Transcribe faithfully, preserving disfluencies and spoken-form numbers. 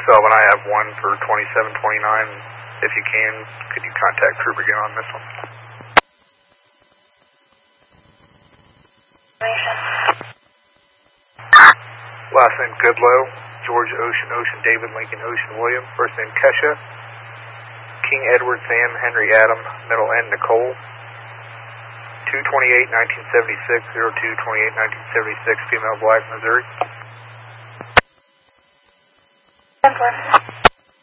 Sullivan, I have one for twenty-seven twenty-nine. If you can, could you contact Kruger again on this one? Last name Goodlow, George Ocean, Ocean David, Lincoln Ocean William. First name Kesha, King Edward Sam, Henry Adam, middle N Nicole. two twenty-eight nineteen seventy-six, zero two twenty-eight nineteen seventy-six, female, Black, Missouri.